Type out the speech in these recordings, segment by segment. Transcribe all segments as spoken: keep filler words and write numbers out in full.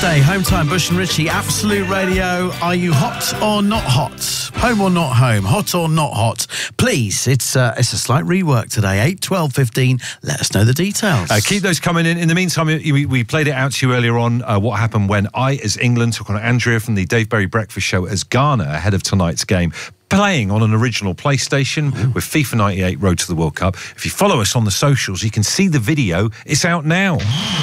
Thursday, home time, Bush and Richie, Absolute Radio. Are you hot or not hot? Home or not home? Hot or not hot? Please, it's uh, it's a slight rework today. eight, twelve, fifteen. Let us know the details. Uh, keep those coming in. In the meantime, we, we played it out to you earlier on, uh, what happened when I, as England, took on Andrea from the Dave Berry Breakfast Show as Ghana ahead of tonight's game, playing on an original PlayStation Ooh. with FIFA ninety-eight Road to the World Cup. If you follow us on the socials, you can see the video. It's out now.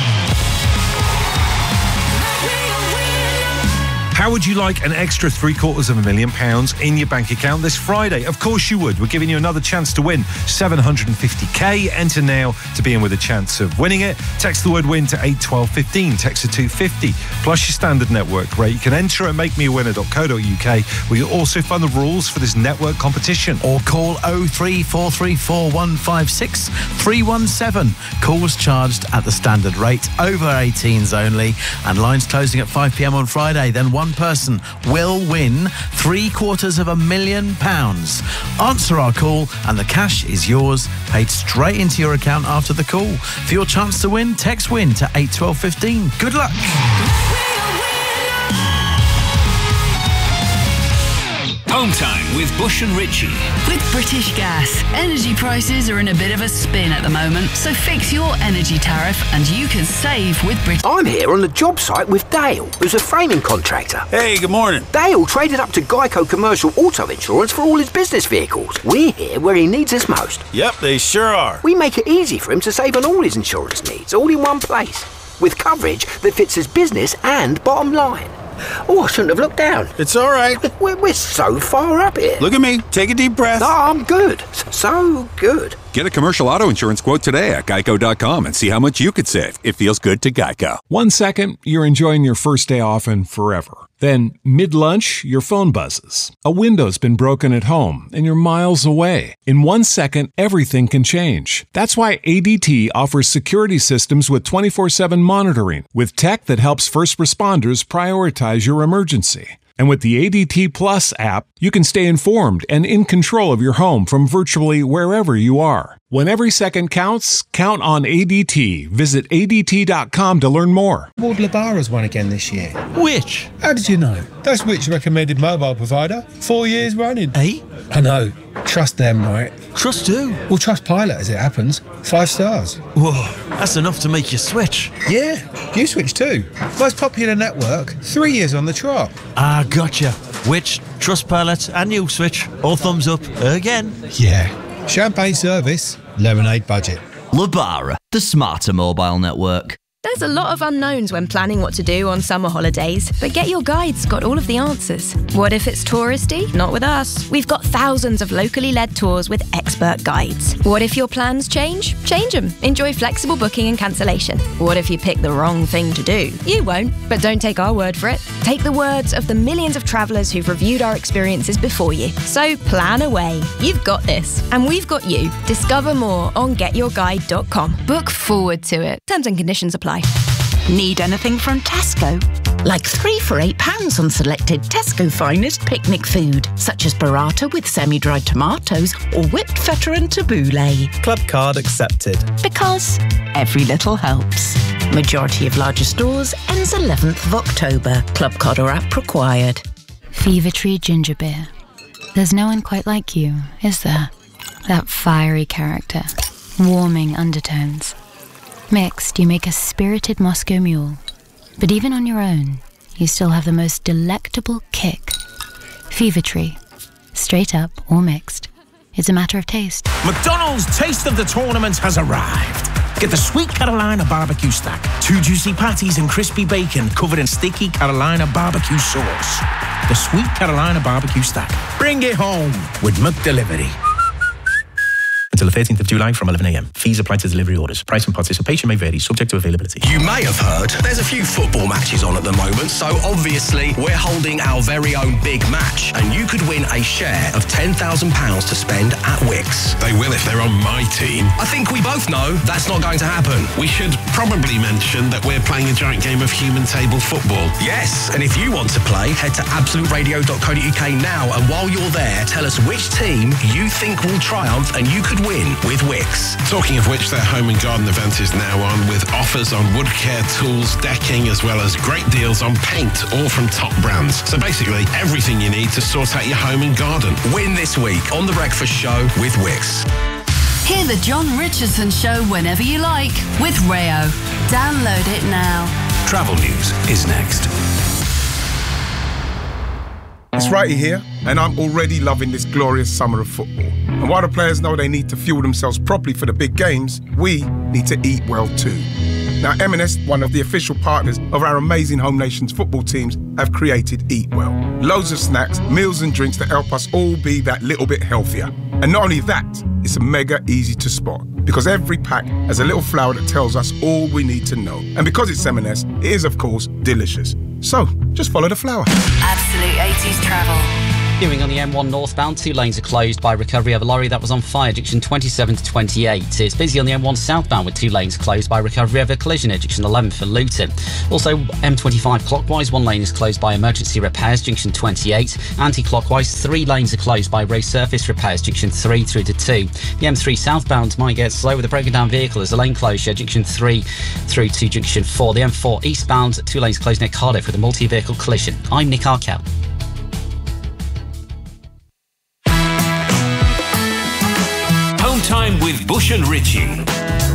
How would you like an extra three quarters of a million pounds in your bank account this Friday? Of course you would. We're giving you another chance to win seven hundred fifty k. Enter now to be in with a chance of winning it. Text the word win to eight twelve fifteen. Text to two fifty plus your standard network rate. You can enter at make me a winner dot co dot u k, where you'll also find the rules for this network competition. Or call oh three four three four one five six three one seven. Calls charged at the standard rate, over eighteens only, and lines closing at five p m on Friday. Then one person will win three quarters of a million pounds. Answer our call and the cash is yours, paid straight into your account after the call. For your chance to win, text WIN to eight twelve fifteen. Good luck. Home time with Bush and Richie. With British Gas, energy prices are in a bit of a spin at the moment, so fix your energy tariff and you can save with British. I'm here on the job site with Dale, who's a framing contractor. Hey, good morning. Dale traded up to Geico Commercial Auto Insurance for all his business vehicles. We're here where he needs us most. Yep, they sure are. We make it easy for him to save on all his insurance needs, all in one place, with coverage that fits his business and bottom line. Oh, I shouldn't have looked down. It's all right. We're, we're so far up here. Look at me. Take a deep breath. No, I'm good. So good. Get a commercial auto insurance quote today at geico dot com and see how much you could save. It feels good to Geico. One second, you're enjoying your first day off and forever. Then, mid-lunch, your phone buzzes. A window's been broken at home and you're miles away. In one second, everything can change. That's why A D T offers security systems with twenty-four seven monitoring, with tech that helps first responders prioritize your emergency. And with the A D T Plus app, you can stay informed and in control of your home from virtually wherever you are. When every second counts, count on A D T. Visit A D T dot com to learn more. Ward Labara's won again this year. Which? How did you know? That's Which recommended mobile provider. Four years running. Eh? I know. Trust them, right? Trust who? Well, trust Pilot as it happens. Five stars. Whoa, that's enough to make you switch. Yeah, you switch too. Most popular network. Three years on the trot. Ah, gotcha. Which, Trustpilot and you switch. All thumbs up again. Yeah. Champagne service, lemonade budget. Labara, the smarter mobile network. There's a lot of unknowns when planning what to do on summer holidays, but Get Your Guide's got all of the answers. What if it's touristy? Not with us. We've got thousands of locally led tours with expert guides. What if your plans change? Change them. Enjoy flexible booking and cancellation. What if you pick the wrong thing to do? You won't, but don't take our word for it. Take the words of the millions of travellers who've reviewed our experiences before you. So plan away. You've got this. And we've got you. Discover more on get your guide dot com. Book forward to it. Terms and conditions apply. Need anything from Tesco? Like three for eight pounds on selected Tesco finest picnic food, such as burrata with semi-dried tomatoes or whipped feta and tabbouleh. Club card accepted. Because every little helps. Majority of larger stores ends eleventh of October. Club card or app required. Fever-Tree ginger beer. There's no one quite like you, is there? That fiery character, warming undertones. Mixed, you make a spirited Moscow mule. But even on your own, you still have the most delectable kick. Fever-Tree. Straight up or mixed. It's a matter of taste. McDonald's Taste of the Tournament has arrived. Get the Sweet Carolina Barbecue Stack. Two juicy patties and crispy bacon covered in sticky Carolina barbecue sauce. The Sweet Carolina Barbecue Stack. Bring it home with McDelivery. Until the thirteenth of July from eleven a m. Fees apply to delivery orders. Price and participation may vary, subject to availability. You may have heard there's a few football matches on at the moment, so obviously we're holding our very own big match, and you could win a share of ten thousand pounds to spend at Wickes. They will if they're on my team. I think we both know that's not going to happen. We should probably mention that we're playing a giant game of human table football. Yes, and if you want to play, head to absolute radio dot co dot u k now, and while you're there, tell us which team you think will triumph, and you could win win with Wix. Talking of which, their home and garden event is now on with offers on wood care tools, decking, as well as great deals on paint, all from top brands. So basically, everything you need to sort out your home and garden. Win this week on The Breakfast Show with Wix. Hear the John Richardson Show whenever you like with Rayo. Download it now. Travel news is next. It's Righty here, and I'm already loving this glorious summer of football. And while the players know they need to fuel themselves properly for the big games, we need to eat well too. Now, M and S, one of the official partners of our amazing Home Nations football teams, have created Eat Well. Loads of snacks, meals and drinks that help us all be that little bit healthier. And not only that, it's mega easy to spot, because every pack has a little flower that tells us all we need to know. And because it's M and S, it is, of course, delicious. So, just follow the flower. Absolute eighties travel. Queuing on the M one northbound, two lanes are closed by recovery of a lorry that was on fire, junction twenty-seven to twenty-eight. It's busy on the M one southbound with two lanes closed by recovery of a collision at junction eleven for Luton. Also, M twenty-five clockwise, one lane is closed by emergency repairs, junction twenty-eight. Anti-clockwise, three lanes are closed by resurface repairs, junction three through to two. The M three southbound might get slow with a broken down vehicle as a lane closure, junction three through to junction four. The M four eastbound, two lanes closed near Cardiff with a multi-vehicle collision. I'm Nick Arkell. Home time with Bush and Ritchie.